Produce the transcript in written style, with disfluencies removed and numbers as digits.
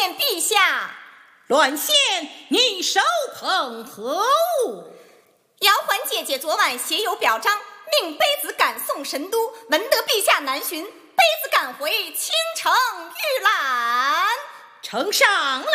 见陛下。 栾宪，你手捧何物？ 姚环姐姐昨晚写有表彰，命卑子赶送神都，闻得陛下南巡，卑子赶回青城御览。 呈上来。